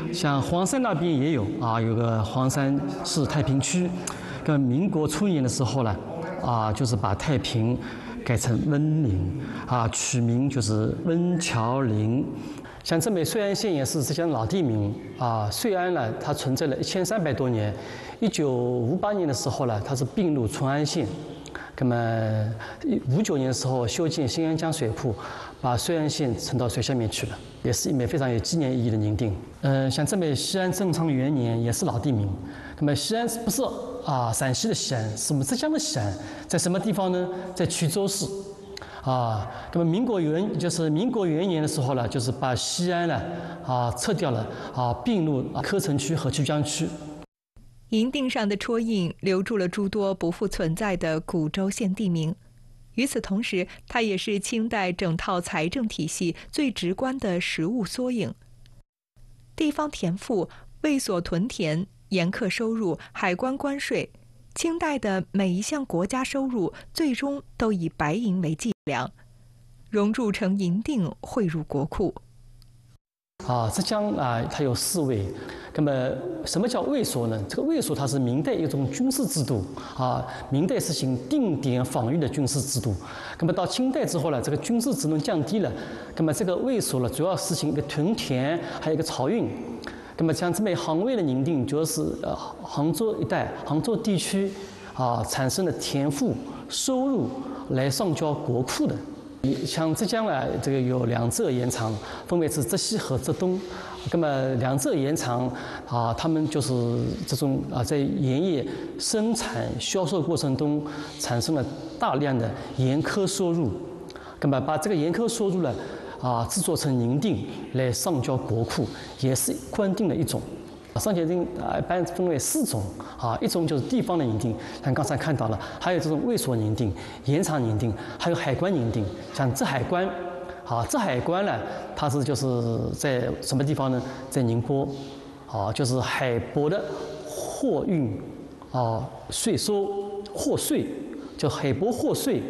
像黄山那边也有啊，有个黄山市太平区，跟民国初年的时候呢，就是把太平改成温陵取名就是温桥陵。像这枚穗安县也是浙江老地名穗安呢，它存在了1300多年。1958年的时候呢，它是并入淳安县。那么59年的时候修建新安江水库，把穗安县沉到水下面去了，也是一枚非常有纪念意义的宁定。像这枚西安正昌元年也是老地名。那么西安不是陕西的西安，是我们浙江的西安，在什么地方呢？在衢州市。那么民国元年的时候呢，就是把西安呢撤掉了并入柯城区和衢江区。 银锭上的戳印留住了诸多不复存在的古州县地名。与此同时，它也是清代整套财政体系最直观的实物缩影。地方田赋、卫所屯田、盐课收入、海关关税，清代的每一项国家收入最终都以白银为计量，熔铸成银锭汇入国库。 浙江它有4卫。那么什么叫卫所呢？这个卫所它是明代一种军事制度明代实行定点防御的军事制度。那么到清代之后呢，这个军事职能降低了，那么这个卫所呢，主要实行一个屯田，还有一个漕运。那么像这枚杭卫的宁定，就是杭州一带、杭州地区产生的田赋收入来上交国库的。像浙江呢，这个有2浙盐场，分别是浙西和浙东。那么2浙盐场他们就是这种在盐业生产销售过程中产生了大量的盐科收入，那么把这个盐科收入呢制作成宁定来上交国库，也是官定的一种。上交定一般分为4种一种就是地方的宁定，像刚才看到了，还有这种卫所宁定、盐场宁定，还有海关宁定。像浙海关浙海关呢，它就是在什么地方呢？在宁波就是海舶的货运税收货税，就海舶货税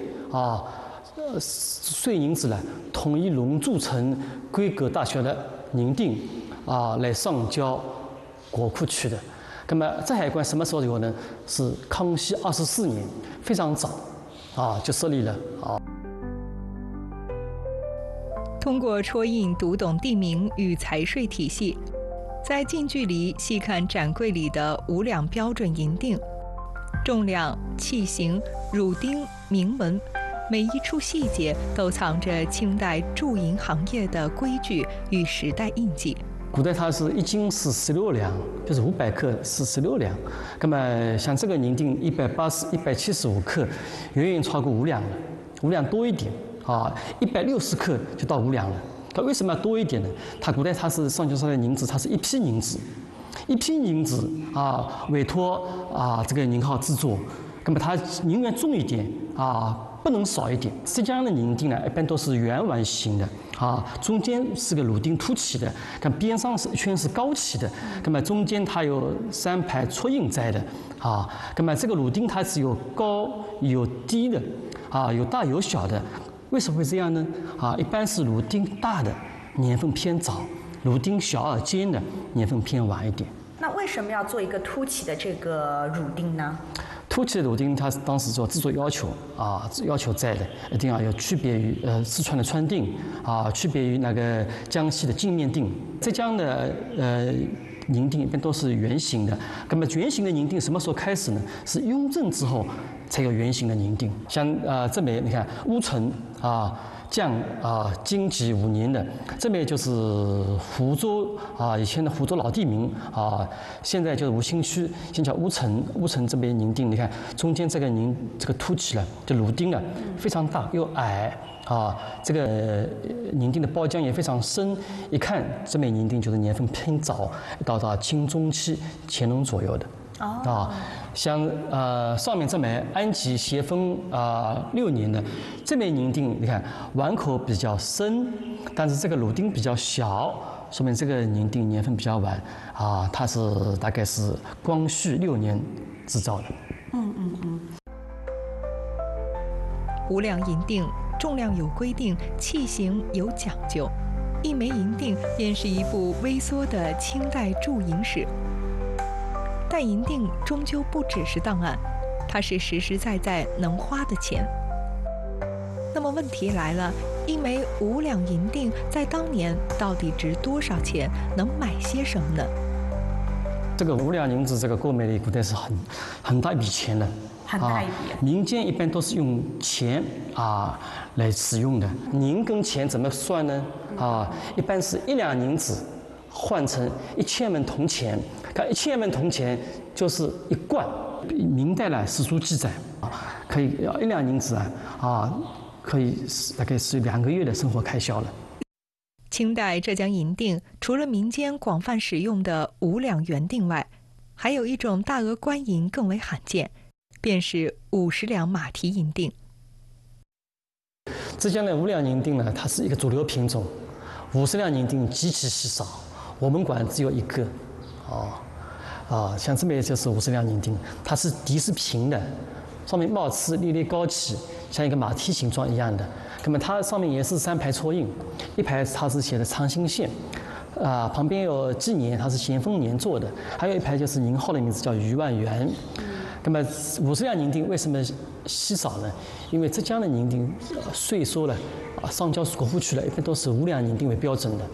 税银子呢，统一熔铸成规格大小的宁定来上交国库去的。那么浙海关什么时候有呢？是康熙24年，非常早就设立了通过戳印读懂地名与财税体系，在近距离细看展柜里的5两标准银锭，重量、器型、乳钉、铭文，每一处细节都藏着清代铸银行业的规矩与时代印记。 古代它是1斤是16两，就是500克是16两。那么像这个宁定175克，远远超过5两了，5两多一点160克就到5两了。它为什么要多一点呢？它古代它是上交上来的银子，它是一批银子，委托这个宁号制作，那么它宁愿重一点不能少一点。浙江的宁定呢，一般都是圆碗形的中间是个乳钉凸起的，看边上是一圈是高起的，那么中间它有3排戳印在的那么这个乳钉它是有高有低的有大有小的。为什么会这样呢？一般是乳钉大的年份偏早，乳钉小而尖的年份偏晚一点。 那为什么要做一个凸起的这个乳钉呢？ 凸起的乳钉，它是当时做制作要求在的，一定要有区别于四川的川定区别于那个江西的镜面定。浙江的宁定一般都是圆形的。那么圆形的宁定什么时候开始呢？是雍正之后才有圆形的宁定。像这枚你看乌程降金吉5年的，这边就是湖州以前的湖州老地名现在就是吴兴区，现叫乌程。乌程这边宁定，你看中间这个凸起了，就乳钉了，非常大又矮这个宁定的包浆也非常深，一看这枚宁定就是年份偏早，到清中期乾隆左右的。像上面这枚安吉咸丰6年的这枚宁定，你看碗口比较深，但是这个乳钉比较小，说明这个宁定年份比较晚它是大概是光绪6年制造的。 5两银锭重量有规定，器型有讲究， 一枚银锭便是一部微缩的清代铸银史。但银锭终究不只是档案，它是实实在在能花的钱。那么问题来了，一枚5两银锭在当年到底值多少钱，能买些什么呢？ 这个5两银子，这个购买力古代是很大一笔钱的。 很大一笔。 民间一般都是用钱来使用的。银跟钱怎么算呢？一般是1两银子换成1000文铜钱，看1000文铜钱就是1贯。明代呢史书记载可以1两银子可以大概是2个月的生活开销了。 清代浙江银锭除了民间广泛使用的5两圆锭外，还有一种大额官银更为罕见，便是50两马蹄银锭。 浙江的5两银锭呢，它是一个主流品种，50两银锭极其稀少，我们馆只有1个。像这边就是50两银锭，它是底是平的，上面帽刺略略高起，像一个马蹄形状一样的。那么它上面也是3排戳印，一排它是写的长兴县，旁边有纪年，它是咸丰年做的，还有一排就是银号的名字叫余万元。那么50两银锭为什么稀少呢？因为浙江的银锭税收了，上交国库去了，一般都是5两银锭为标准的。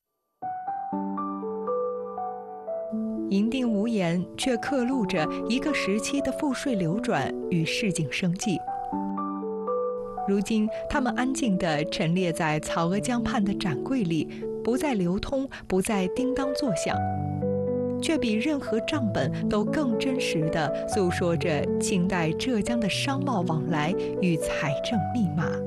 银锭无言，却刻录着一个时期的赋税流转与市井生计。如今，它们安静地陈列在曹娥江畔的展柜里，不再流通，不再叮当作响，却比任何账本都更真实地诉说着清代浙江的商贸往来与财政密码。